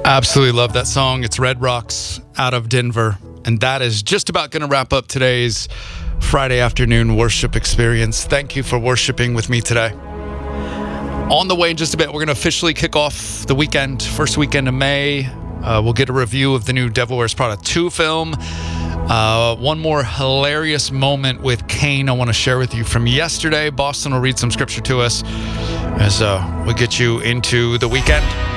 Absolutely love that song. It's Red Rocks out of Denver. And that is just about going to wrap up today's Friday afternoon worship experience. Thank you for worshiping with me today. On the way in just a bit, we're going to officially kick off the weekend, first weekend of May. We'll get a review of the new Devil Wears Prada 2 film. One more hilarious moment with Cain I want to share with you from yesterday. Boston will read some scripture to us as we get you into the weekend.